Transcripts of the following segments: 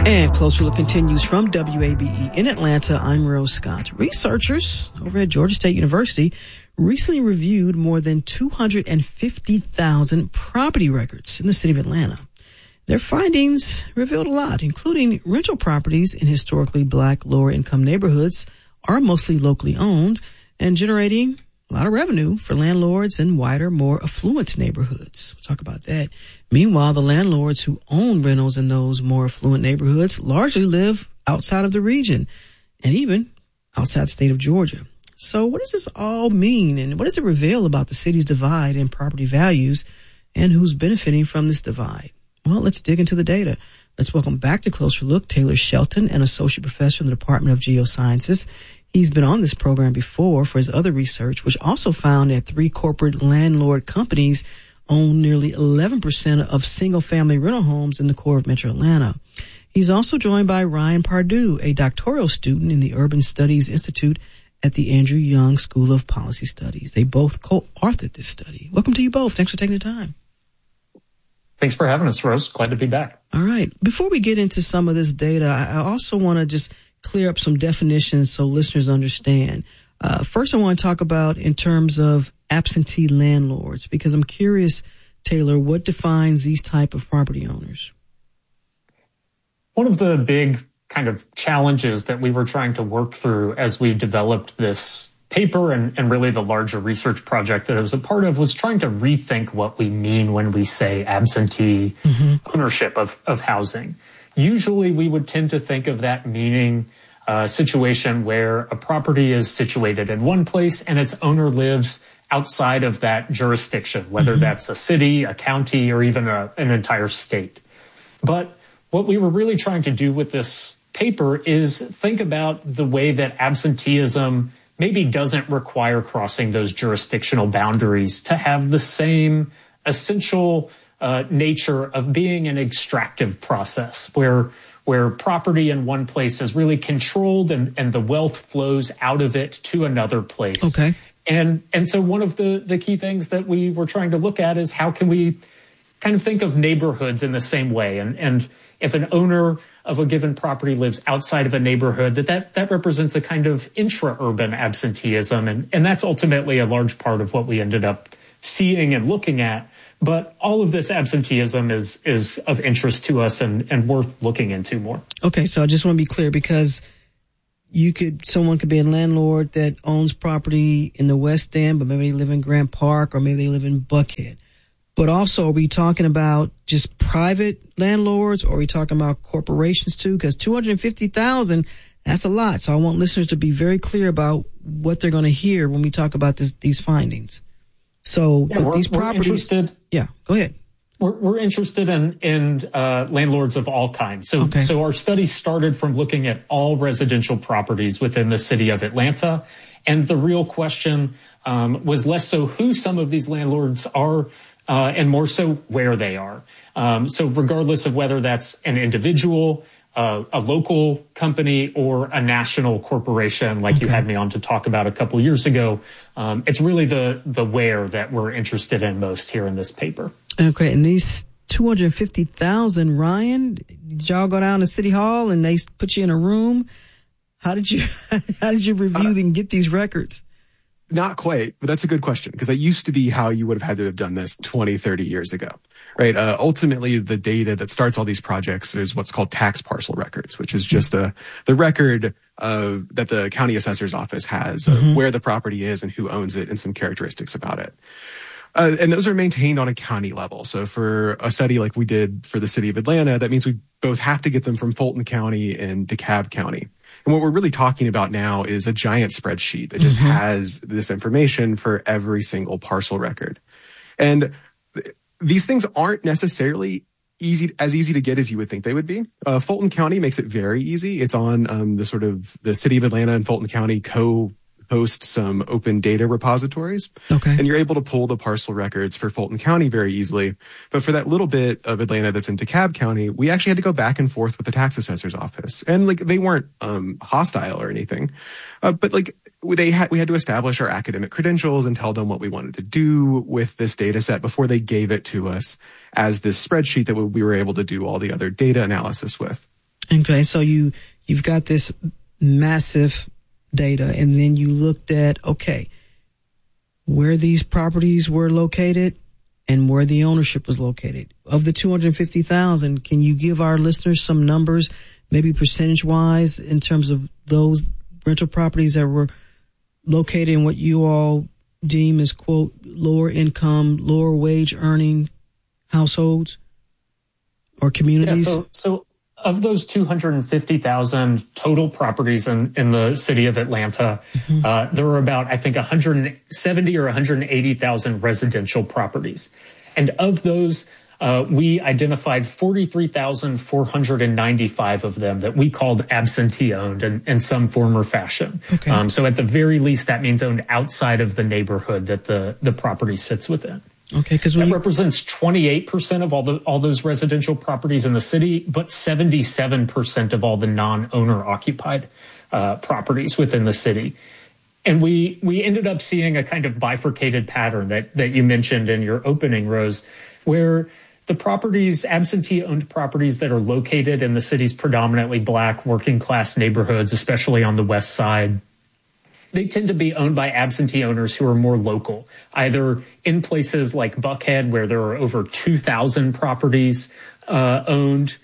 And Closer Look continues from WABE in Atlanta. I'm Rose Scott. Researchers over at Georgia State University recently reviewed more than 250,000 property records in the city of Atlanta. Their findings revealed a lot, including rental properties in historically black lower-income neighborhoods are mostly locally owned and generating a lot of revenue for landlords in wider, more affluent neighborhoods. We'll talk about that. Meanwhile, the landlords who own rentals in those more affluent neighborhoods largely live outside of the region and even outside the state of Georgia. So what does this all mean, and what does it reveal about the city's divide in property values and who's benefiting from this divide? Well, let's dig into the data. Let's welcome back to Closer Look Taylor Shelton, an associate professor in the Department of Geosciences. He's been on this program before for his other research, which also found that 3 corporate landlord companies own nearly 11% of single-family rental homes in the core of Metro Atlanta. He's also joined by Ryan Pardue, a doctoral student in the Urban Studies Institute at the Andrew Young School of Policy Studies. They both co-authored this study. Welcome to you both. Thanks for taking the time. Thanks for having us, Rose. Glad to be back. All right. Before we get into some of this data, I also want to just clear up some definitions so listeners understand. First, I want to talk about in terms of absentee landlords, because I'm curious, Taylor, what defines these type of property owners? One of the big kind of challenges that we were trying to work through as we developed this paper and really the larger research project that I was a part of was trying to rethink what we mean when we say absentee ownership of housing. Usually we would tend to think of that meaning a situation where a property is situated in one place and its owner lives outside of that jurisdiction, whether that's a city, a county, or even an entire state. But what we were really trying to do with this paper is think about the way that absenteeism maybe doesn't require crossing those jurisdictional boundaries to have the same essential nature of being an extractive process where property in one place is really controlled and the wealth flows out of it to another place. Okay. And so one of the key things that we were trying to look at is how can we kind of think of neighborhoods in the same way. And if an owner of a given property lives outside of a neighborhood, that represents a kind of intra-urban absenteeism. And that's ultimately a large part of what we ended up seeing and looking at. But all of this absenteeism is of interest to us and worth looking into more. Okay, so I just want to be clear, because someone could be a landlord that owns property in the West End, but maybe they live in Grant Park or maybe they live in Buckhead. But also, are we talking about just private landlords, or are we talking about corporations too? Because 250,000, that's a lot. So I want listeners to be very clear about what they're going to hear when we talk about these findings. So these properties. Yeah, go ahead. We're interested in landlords of all kinds. So our study started from looking at all residential properties within the city of Atlanta. And the real question was less so who some of these landlords are, and more so where they are. So regardless of whether that's an individual, a local company, or a national corporation like you had me on to talk about a couple of years ago, it's really the where that we're interested in most here in this paper. Okay, and these 250,000, Ryan, did y'all go down to City Hall and they put you in a room? How did you review and get these records? Not quite, but that's a good question, because that used to be how you would have had to have done this 20, 30 years ago, right? Ultimately, the data that starts all these projects is what's called tax parcel records, which is just the record that the county assessor's office has of where the property is and who owns it and some characteristics about it. And those are maintained on a county level. So for a study like we did for the city of Atlanta, that means we both have to get them from Fulton County and DeKalb County. And what we're really talking about now is a giant spreadsheet that just has this information for every single parcel record. And these things aren't necessarily as easy to get as you would think they would be. Fulton County makes it very easy. It's on the city of Atlanta and Fulton County host some open data repositories. Okay. And you're able to pull the parcel records for Fulton County very easily. But for that little bit of Atlanta that's in DeKalb County, we actually had to go back and forth with the tax assessor's office. And they weren't hostile or anything. But we had to establish our academic credentials and tell them what we wanted to do with this data set before they gave it to us as this spreadsheet that we were able to do all the other data analysis with. Okay, so you've got this massive data, and then you looked at, okay, where these properties were located and where the ownership was located. Of the 250,000, can you give our listeners some numbers, maybe percentage-wise, in terms of those rental properties that were located in what you all deem as, quote, lower income, lower wage earning households or communities? Yeah, so of those 250,000 total properties in the city of Atlanta, there were about, I think, 170 or 180,000 residential properties. And of those, we identified 43,495 of them that we called absentee owned in some form or fashion. Okay. So at the very least, that means owned outside of the neighborhood that the property sits within. Okay, because that represents 28% of all those residential properties in the city, but 77% of all the non-owner occupied properties within the city. And we ended up seeing a kind of bifurcated pattern that you mentioned in your opening, Rose, where the properties, absentee owned properties that are located in the city's predominantly Black working class neighborhoods, especially on the west side, they tend to be owned by absentee owners who are more local, either in places like Buckhead, where there are over 2,000 properties owned,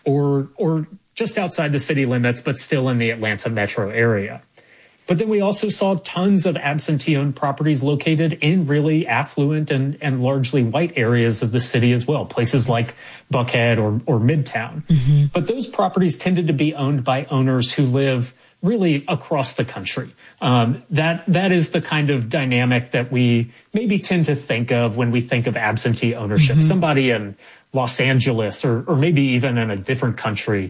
or just outside the city limits, but still in the Atlanta metro area. But then we also saw tons of absentee-owned properties located in really affluent and largely white areas of the city as well, places like Buckhead or Midtown. Mm-hmm. But those properties tended to be owned by owners who live really across the country. That is the kind of dynamic that we maybe tend to think of when we think of absentee ownership. Mm-hmm. Somebody in Los Angeles or maybe even in a different country,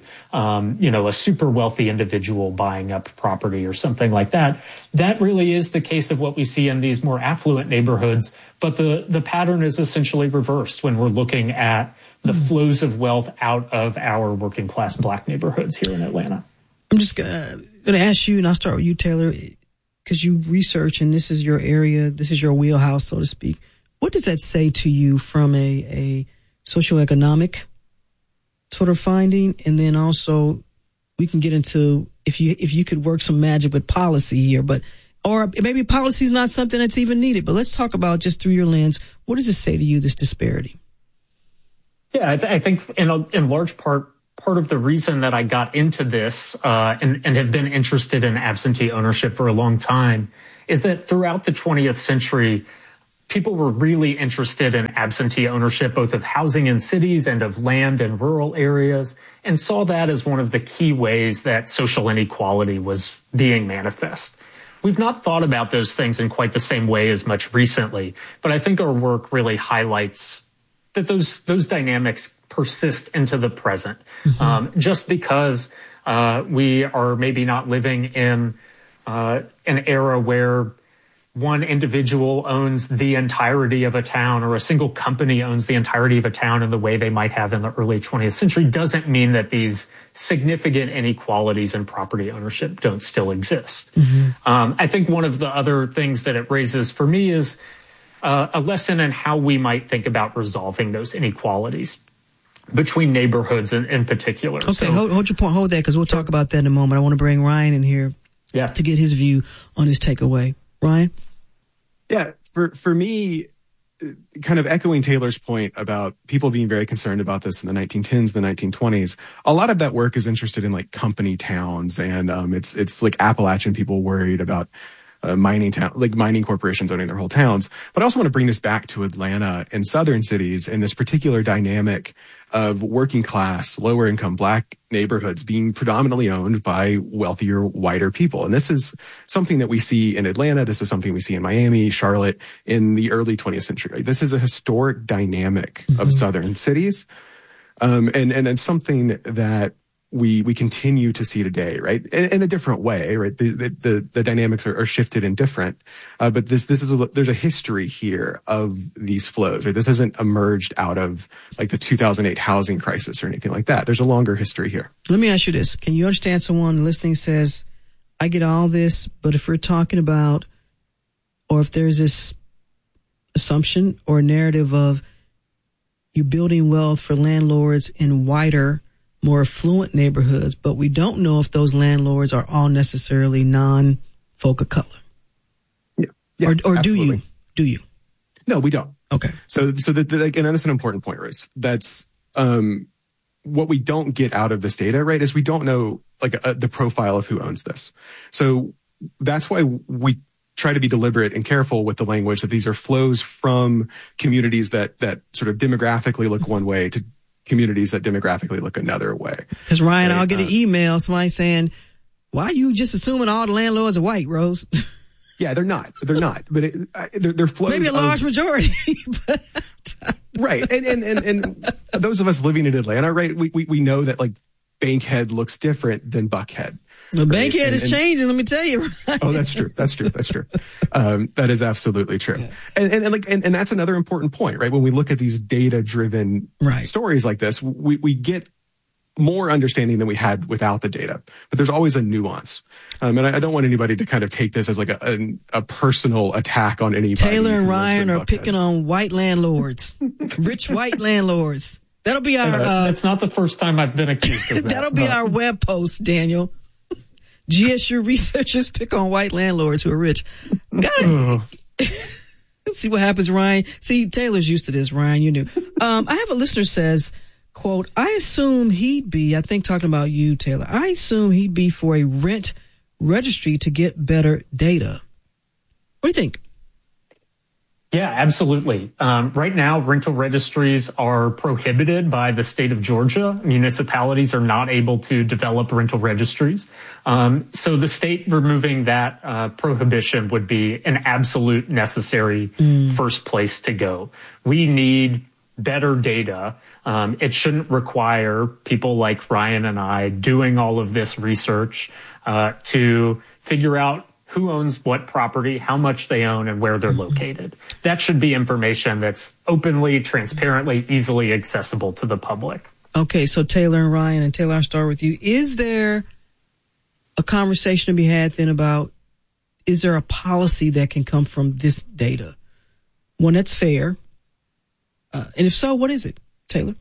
a super wealthy individual buying up property or something like that. That really is the case of what we see in these more affluent neighborhoods. But the pattern is essentially reversed when we're looking at the flows of wealth out of our working class Black neighborhoods here in Atlanta. I'm just going to ask you, and I'll start with you, Taylor, because you research and this is your area, this is your wheelhouse, so to speak. What does that say to you from a socioeconomic sort of finding? And then also we can get into if you could work some magic with policy here, or maybe policy is not something that's even needed, but let's talk about just through your lens, what does it say to you, this disparity? Yeah, I think in large part of the reason that I got into this and have been interested in absentee ownership for a long time is that throughout the 20th century, people were really interested in absentee ownership, both of housing in cities and of land in rural areas, and saw that as one of the key ways that social inequality was being manifest. We've not thought about those things in quite the same way as much recently, but I think our work really highlights that those dynamics persist into the present. Mm-hmm. Just because we are maybe not living in an era where one individual owns the entirety of a town or a single company owns the entirety of a town in the way they might have in the early 20th century doesn't mean that these significant inequalities in property ownership don't still exist. Mm-hmm. I think one of the other things that it raises for me is a lesson in how we might think about resolving those inequalities between neighborhoods in particular. Okay, so, hold your point. Hold that, because we'll talk about that in a moment. I want to bring Ryan in here to get his view on his takeaway. Ryan? Yeah, for me, kind of echoing Taylor's point about people being very concerned about this in the 1910s, the 1920s, a lot of that work is interested in like company towns, and it's like Appalachian people worried about mining corporations owning their whole towns. But I also want to bring this back to Atlanta and southern cities and this particular dynamic of working class, lower income Black neighborhoods being predominantly owned by wealthier, whiter people. And this is something that we see in Atlanta. This is something we see in Miami, Charlotte in the early 20th century. This is a historic dynamic of southern cities. And it's something that we continue to see today, right? In a different way, right? The dynamics are shifted and different. But there's a history here of these flows, right? This hasn't emerged out of like the 2008 housing crisis or anything like that. There's a longer history here. Let me ask you this. Can you understand someone listening says, I get all this, but if we're talking about, or if there's this assumption or narrative of you building wealth for landlords in whiter more affluent neighborhoods, but we don't know if those landlords are all necessarily non-folk of color. Yeah, or do you? Do you? No, we don't. Okay. So again, that's an important point, Rose. That's what we don't get out of this data, right? Is we don't know the profile of who owns this. So that's why we try to be deliberate and careful with the language that these are flows from communities that sort of demographically look one way to communities that demographically look another way. Because Ryan, right? I'll get an email, somebody saying, "Why are you just assuming all the landlords are white, Rose?" Yeah, they're not. But they're flows. Maybe a large majority. But right. And those of us living in Atlanta, right, we know that Bankhead looks different than Buckhead. The Bankhead is changing, let me tell you. Right? Oh, that's true. That is absolutely true. Yeah. And that's another important point, right? When we look at these data-driven stories like this, we get more understanding than we had without the data. But there's always a nuance. And I don't want anybody to kind of take this as a personal attack on anybody. Taylor and Ryan are picking on white landlords, rich white landlords. That'll be our... that's not the first time I've been accused of that. That'll be our web post, Daniel. GSU researchers pick on white landlords who are rich. Let's see what happens, Ryan. See, Taylor's used to this, Ryan. You knew. I have a listener says, quote, I assume he'd be, I think talking about you, Taylor, I assume he'd be for a rent registry to get better data. What do you think? Yeah, absolutely. Right now, rental registries are prohibited by the state of Georgia. Municipalities are not able to develop rental registries. So the state removing that prohibition would be an absolute necessary first place to go. We need better data. It shouldn't require people like Ryan and I doing all of this research to figure out who owns what property, how much they own, and where they're located. That should be information that's openly, transparently, easily accessible to the public. Okay, so Taylor and Ryan, and Taylor, I'll start with you. Is there a conversation to be had then about, is there a policy that can come from this data? One that's fair. And if so, what is it, Taylor?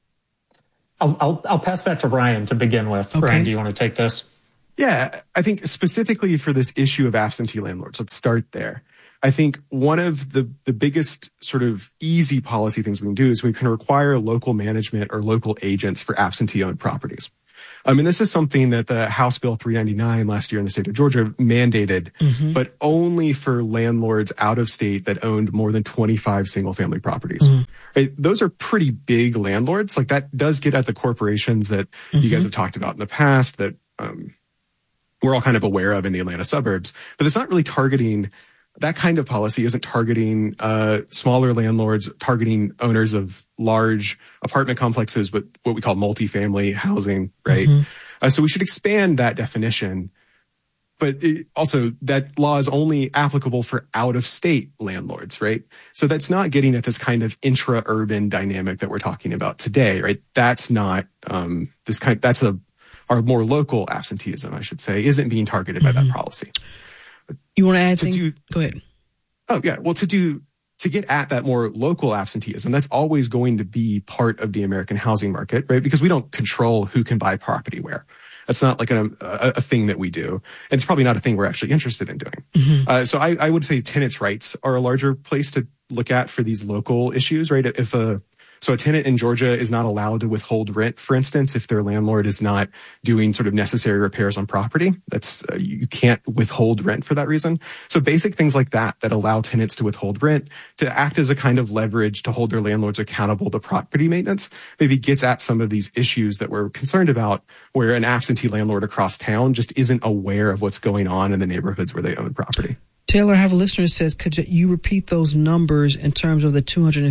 I'll pass that to Ryan to begin with. Okay. Ryan, do you want to take this? Yeah, I think specifically for this issue of absentee landlords, let's start there. I think one of the biggest sort of easy policy things we can do is we can require local management or local agents for absentee owned properties. I mean, this is something that the House Bill 399 last year in the state of Georgia mandated, but only for landlords out of state that owned more than 25 single family properties. Right? Those are pretty big landlords. That does get at the corporations that you guys have talked about in the past that we're all kind of aware of in the Atlanta suburbs, but it's not really targeting, that kind of policy isn't targeting smaller landlords, targeting owners of large apartment complexes with what we call multifamily housing, right? So we should expand that definition, but also that law is only applicable for out-of-state landlords, right? So that's not getting at this kind of intra-urban dynamic that we're talking about today, right? That's not that's our more local absenteeism, I should say, isn't being targeted by that policy. You want to add things? Go ahead. Oh, yeah. Well, to get at that more local absenteeism, that's always going to be part of the American housing market, right? Because we don't control who can buy property where. That's not like a thing that we do. And it's probably not a thing we're actually interested in doing. So I would say tenants' rights are a larger place to look at for these local issues, right? So a tenant in Georgia is not allowed to withhold rent, for instance, if their landlord is not doing sort of necessary repairs on property. That's you can't withhold rent for that reason. So basic things like that allow tenants to withhold rent, to act as a kind of leverage to hold their landlords accountable to property maintenance, maybe gets at some of these issues that we're concerned about, where an absentee landlord across town just isn't aware of what's going on in the neighborhoods where they own property. Taylor, I have a listener that says, could you repeat those numbers in terms of the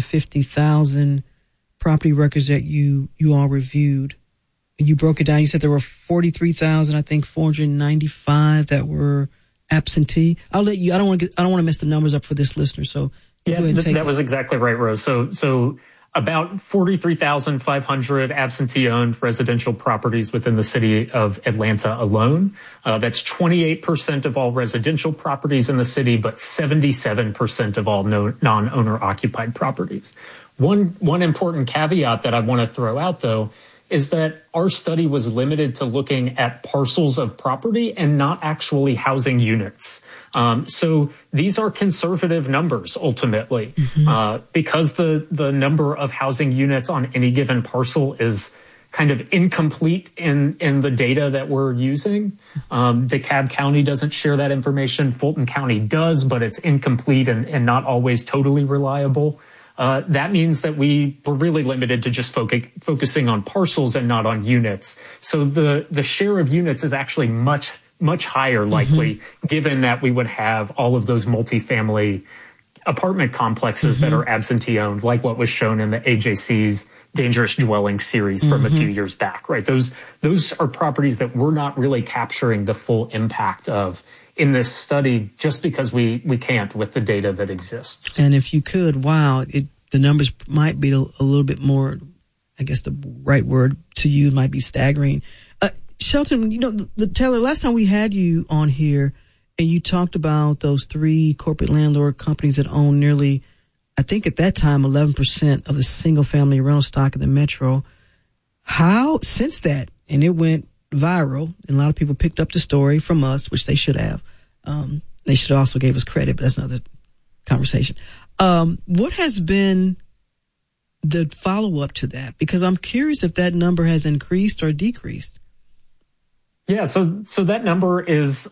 250,000 property records that you all reviewed? And you broke it down. You said there were 43,000, I think 495 that were absentee. I'll let you. I don't want to mess the numbers up for this listener. So yeah, go ahead and take that was exactly right, Rose. So about 43,500 absentee-owned residential properties within the city of Atlanta alone. That's 28% of all residential properties in the city, but 77% of all non-owner occupied properties. One important caveat that I want to throw out, though, is that our study was limited to looking at parcels of property and not actually housing units. So these are conservative numbers ultimately, because the number of housing units on any given parcel is kind of incomplete in the data that we're using. DeKalb County doesn't share that information. Fulton County does, but it's incomplete and not always totally reliable. That means that we were really limited to just focusing on parcels and not on units. So the share of units is actually much higher likely, given that we would have all of those multifamily apartment complexes that are absentee owned, like what was shown in the AJC's Dangerous Dwelling series from a few years back, right? Those are properties that we're not really capturing the full impact of in this study just because we can't with the data that exists. And if you could, the numbers might be a little bit more, I guess the right word to use might be staggering. Shelton, Taylor, last time we had you on here and you talked about those 3 corporate landlord companies that own nearly, I think at that time, 11% of the single family rental stock in the metro. How, since that, and it went viral, and a lot of people picked up the story from us, which they should have. They should also gave us credit, but that's another conversation. What has been the follow-up to that? Because I'm curious if that number has increased or decreased. Yeah, so that number is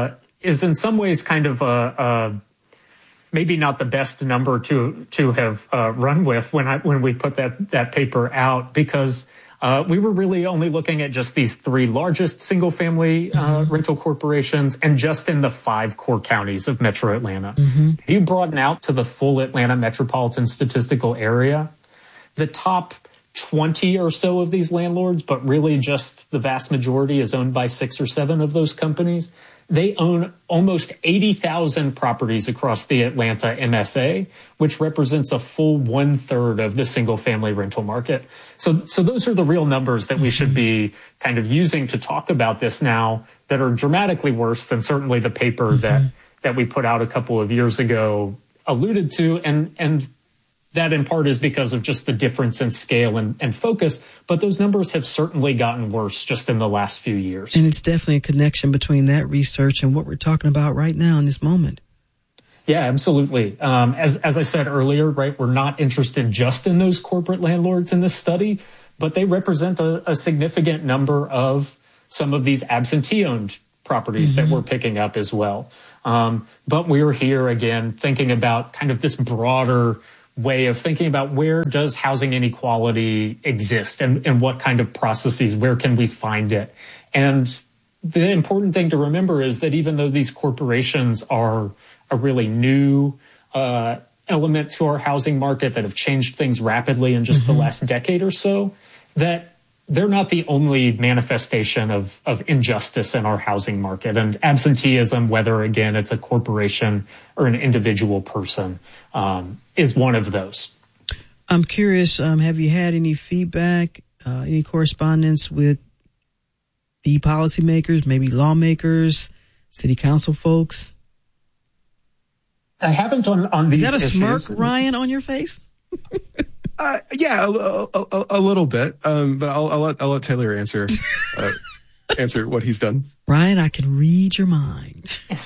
in some ways kind of maybe not the best number to have run with when we put that paper out, because we were really only looking at just these 3 largest single family rental corporations and just in the 5 core counties of Metro Atlanta. If you broaden out to the full Atlanta metropolitan statistical area, the top 20 or so of these landlords, but really just the vast majority is owned by 6 or 7 of those companies. They own almost 80,000 properties across the Atlanta MSA, which represents a full 1/3 of the single family rental market. So those are the real numbers that we should be kind of using to talk about this now, that are dramatically worse than certainly the paper that we put out a couple of years ago alluded to. And that in part is because of just the difference in scale and focus, but those numbers have certainly gotten worse just in the last few years. And it's definitely a connection between that research and what we're talking about right now in this moment. Yeah, absolutely. As I said earlier, right, we're not interested just in those corporate landlords in this study, but they represent a significant number of some of these absentee-owned properties that we're picking up as well. But we're here again thinking about kind of this broader way of thinking about where does housing inequality exist and what kind of processes, where can we find it? And the important thing to remember is that even though these corporations are a really new element to our housing market that have changed things rapidly in just the last decade or so, that they're not the only manifestation of injustice in our housing market. And absenteeism, whether, again, it's a corporation or an individual person, is one of those. I'm curious, have you had any feedback, any correspondence with the policymakers, maybe lawmakers, city council folks? I haven't on these issues. Is that a smirk, Ryan, on your face? Yeah, a little bit. But I'll let Taylor answer what he's done. Ryan, I can read your mind.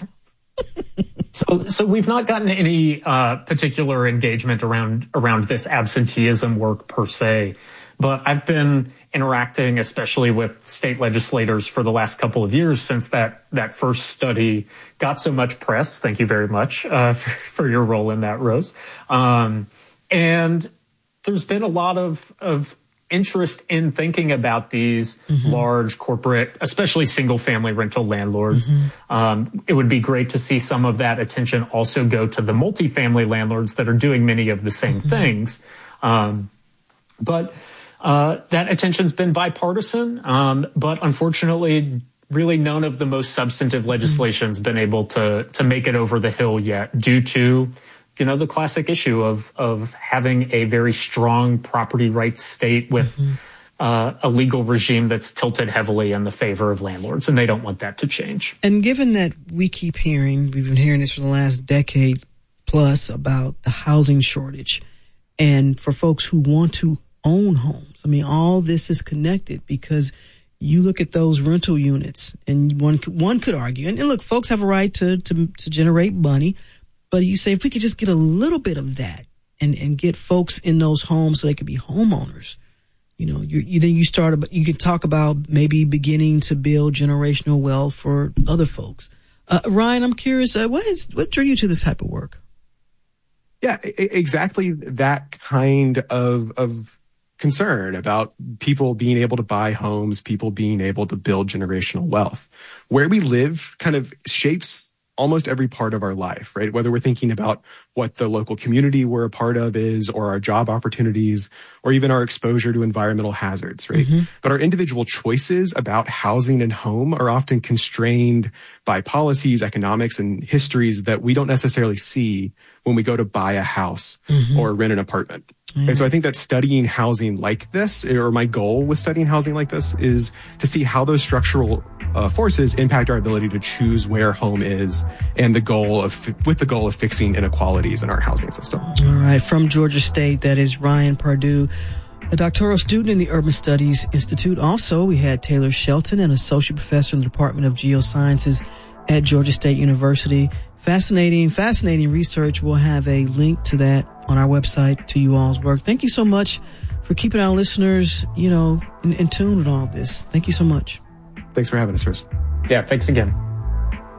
So we've not gotten any particular engagement around this absenteeism work per se, but I've been interacting, especially with state legislators, for the last couple of years since that first study got so much press. Thank you very much for your role in that, Rose. And there's been a lot of interest in thinking about these large corporate, especially single family rental landlords. It would be great to see some of that attention also go to the multifamily landlords that are doing many of the same things. But that attention's been bipartisan. But unfortunately, really none of the most substantive legislation's been able to make it over the hill yet due to the classic issue of having a very strong property rights state with a legal regime that's tilted heavily in the favor of landlords, and they don't want that to change. And given that we've been hearing this for the last decade plus about the housing shortage, and for folks who want to own homes. I mean, all this is connected because you look at those rental units, and one could argue, and look, folks have a right to generate money, but you say if we could just get a little bit of that and get folks in those homes so they could be homeowners, you know, you can talk about maybe beginning to build generational wealth for other folks. Ryan, I'm curious, what drew you to this type of work? Yeah, exactly that kind of concern about people being able to buy homes, people being able to build generational wealth. Where we live kind of shapes almost every part of our life, right? Whether we're thinking about what the local community we're a part of is, or our job opportunities, or even our exposure to environmental hazards, right? Mm-hmm. But our individual choices about housing and home are often constrained by policies, economics, and histories that we don't necessarily see when we go to buy a house or rent an apartment. Mm-hmm. And so I think that studying housing like this, or my goal with studying housing like this, is to see how those structural forces impact our ability to choose where home is, and with the goal of fixing inequalities in our housing system. All right. From Georgia State, that is Ryan Pardue, a doctoral student in the Urban Studies Institute. Also, we had Taylor Shelton, an associate professor in the Department of Geosciences at Georgia State University. Fascinating research. We'll have a link to that on our website to you all's work. Thank you so much for keeping our listeners, in tune with all this. Thank you so much. Thanks for having us, Chris. Yeah, thanks again.